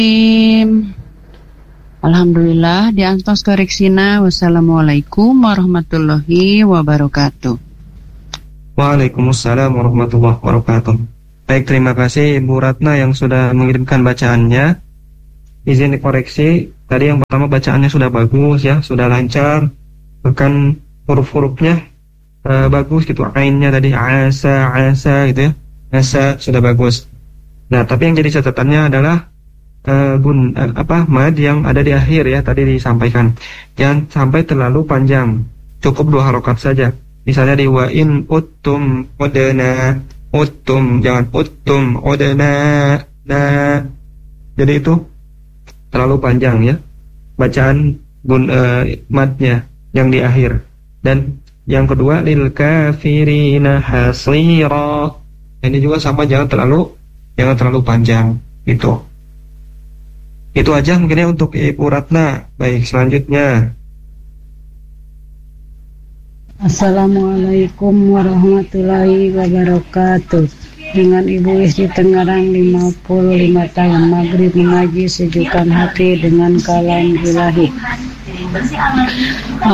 Alhamdulillah diantos koreksina. Wassalamualaikum warahmatullahi wabarakatuh. Waalaikumsalam warahmatullahi wabarakatuh. Baik, terima kasih Ibu Ratna yang sudah mengirimkan bacaannya. Izin dikoreksi, tadi yang pertama bacaannya sudah bagus ya, sudah lancar, bahkan huruf-hurufnya bagus gitu, ainnya tadi asa gitu ya, asa sudah bagus. Nah, tapi yang jadi catatannya adalah mad yang ada di akhir ya, tadi disampaikan. Jangan sampai terlalu panjang, cukup 2 harokat saja. Misalnya di wa in uttum udna, uttum, jangan uttum udna, nah. Jadi itu terlalu panjang ya, bacaan madnya yang di akhir. Dan yang kedua lil kafirina hasira, ini juga sama, jangan terlalu panjang gitu. Itu aja mungkinnya untuk Ibu Ratna. Baik, selanjutnya. Assalamualaikum warahmatullahi wabarakatuh. Dengan Ibu Isri Tengarang 55 tahun, maghrib mengaji sejukkan hati dengan kalam ilahi.